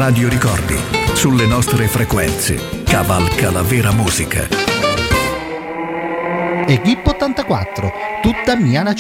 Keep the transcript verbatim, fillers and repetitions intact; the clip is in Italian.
Radio Ricordi, sulle nostre frequenze, cavalca la vera musica. Equipo ottantaquattro, tutta mia